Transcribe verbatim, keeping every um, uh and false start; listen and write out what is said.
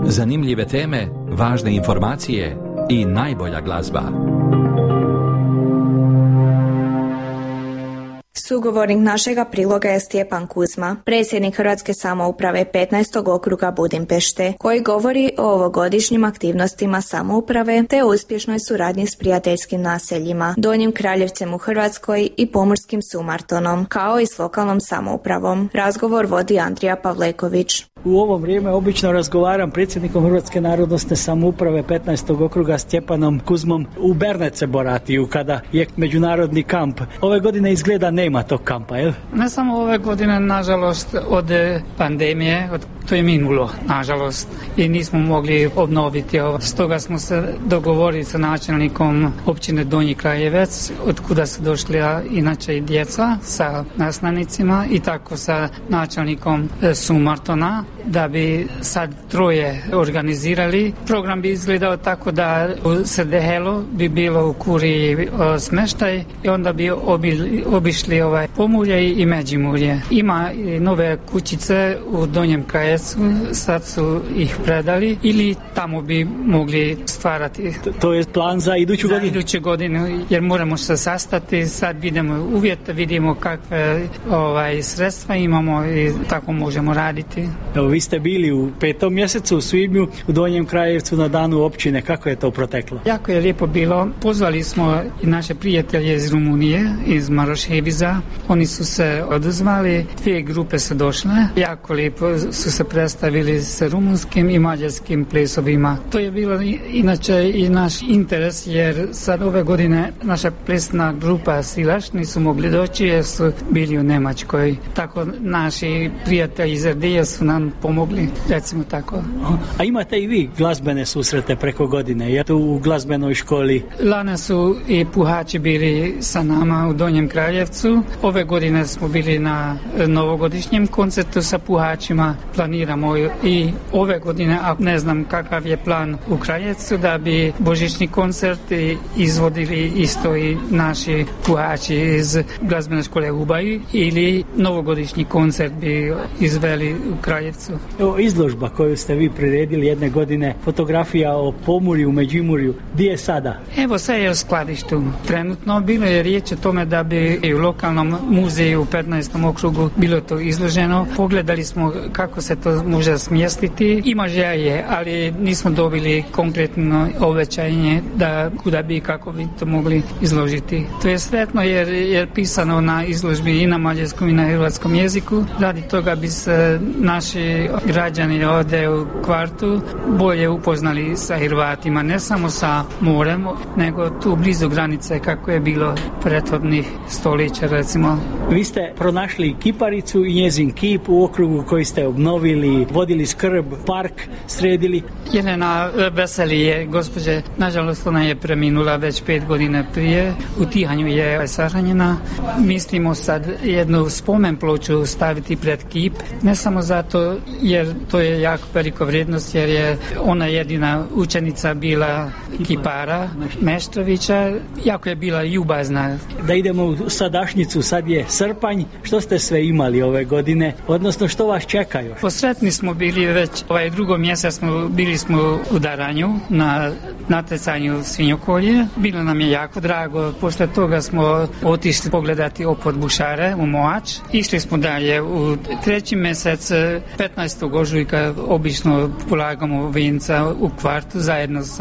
Zanimljive teme, važne informacije i najbolja glazba. Sugovornik našega priloga je Stjepan Kuzma, predsjednik Hrvatske samouprave petnaestog okruga Budimpešte, koji govori o ovogodišnjim aktivnostima samouprave te o uspješnoj suradnji s prijateljskim naseljima, Donjim Kraljevcem u Hrvatskoj i Pomorskim Sumartonom, kao i s lokalnom samoupravom. Razgovor vodi Andrija Pavleković. U ovo vrijeme obično razgovaram predsjednikom Hrvatske narodnosne samouprave petnaestog okruga Stjepanom Kuzmom u Bernece Boratiju, kada je međunarodni kamp. Ove godine izgleda nema tog kampa, jel? Ne samo ove godine, nažalost, od pandemije, od to je minulo, nažalost, i nismo mogli obnoviti ovo. Stoga smo se dogovorili sa načelnikom općine Donji Kraljevec, od kuda su došli inače i djeca sa nastavnicima, i tako sa načelnikom Sumartona, da bi sad troje organizirali. Program bi izgledao tako da u Sredehelu bi bilo u Kuriji smještaj i onda bi obi, obišli ovaj Pomurje i Međimurje. Ima i nove kućice u Donjem Kraljevcu, sad su ih predali, ili tamo bi mogli stvarati. To, to je plan za iduću godinu? Za iduću godinu, jer moramo se sastati, sad vidimo uvjete, vidimo kakve ovaj, sredstva imamo i tako možemo raditi. Evo, vi ste bili u petom mjesecu u svibnju u Donjem Kraljevcu na danu općine. Kako je to proteklo? Jako je lijepo bilo. Pozvali smo i naše prijatelje iz Rumunije, iz Maroševiza. Oni su se odazvali, dvije grupe su došle. Jako lijepo su se predstavili sa rumunskim i mađarskim plesovima. To je bilo inače i naš interes, jer sad ove godine naša plesna grupa Silaš nisu mogli doći jer su bili u Njemačkoj. Tako naši prijatelji iz Erdije su nam pomogli, recimo tako. A imate i vi glazbene susrete preko godine, je tu u glazbenoj školi? Lane su i puhači bili sa nama u Donjem Kraljevcu. Ove godine smo bili na novogodišnjem koncertu sa puhačima. Planiramo i ove godine, a ne znam kakav je plan u Kraljevcu, da bi božićni koncert izvodili isto i naši puhači iz glazbene škole Hubaj, ili novogodišnji koncert bi izveli u Kraljevcu. Evo, izložba koju ste vi priredili jedne godine, fotografija o Pomurju, Međimurju, gdje je sada? Evo, sve je u skladištu. Trenutno bilo je riječ o tome da bi i u lokalnom muzeju u petnaestom okrugu bilo to izloženo. Pogledali smo kako se to može smjestiti. Ima želje, ali nismo dobili konkretno obećanje da kuda bi i kako bi to mogli izložiti. To je sretno jer je pisano na izložbi i na mađarskom i na hrvatskom jeziku. Radi toga bi se naši građani ovdje u kvartu bolje upoznali sa Hrvatima, ne samo sa morem, nego tu blizu granice kako je bilo prethodnih stoljeća, recimo. Vi ste pronašli kiparicu i njezin kip u okrugu koji ste obnovili, vodili skrb, park sredili. Jelena Veseli je gospođe, nažalost ona je preminula već pet godina prije, u Tihanju je sahranjena. Mislimo sad jednu spomen ploču staviti pred kip, ne samo zato jer to je jako veliko vrijednost, jer je ona jedina učenica bila kipara Meštrovića, jako je bila ljubazna. Da idemo u sadašnjicu, sad je srpanj, što ste sve imali ove godine, odnosno što vas čeka još? Posretni smo bili već, ovaj drugo mjesec smo bili smo u Daranju na natjecanju svinjokolje, bilo nam je jako drago, posle toga smo otišli pogledati opod Bušare u Moač, išli smo dalje u treći mjesec, petnaestog ožujka obično polagamo venca u kvartu zajedno sa